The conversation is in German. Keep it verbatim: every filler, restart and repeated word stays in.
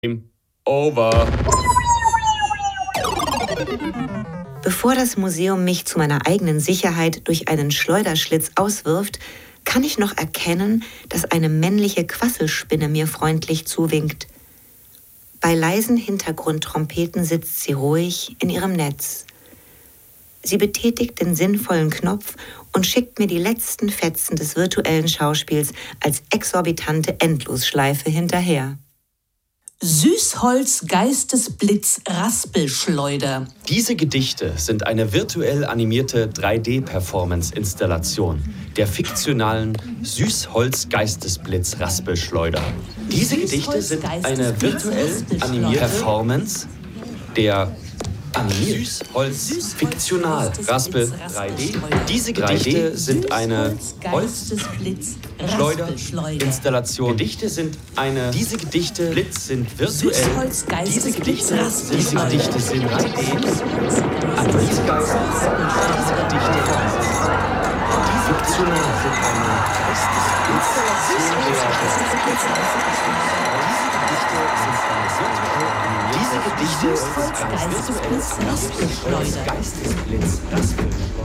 Over. Bevor das Museum mich zu meiner eigenen Sicherheit durch einen Schleuderschlitz auswirft, kann ich noch erkennen, dass eine männliche Quasselspinne mir freundlich zuwinkt. Bei leisen Hintergrundtrompeten sitzt sie ruhig in ihrem Netz. Sie betätigt den sinnvollen Knopf und schickt mir die letzten Fetzen des virtuellen Schauspiels als exorbitante Endlosschleife hinterher. Süßholz Geistesblitz Raspelschleuder. Diese Gedichte sind eine virtuell animierte drei D-Performance-Installation der fiktionalen Süßholz Geistesblitz Raspelschleuder. Diese Gedichte sind eine virtuell animierte Performance der Süßholz Fiktional Raspel drei D. Diese Gedichte sind eine Holzschleuder-Installation. Gedichte sind eine. Diese Gedichte Blitz sind virtuell. Diese Gedichte, diese Gedichte sind drei D. Animierte. Diese Gedichte die fiktional sind eine Diese Gedichte sind eine virtuelle Geistesblitz.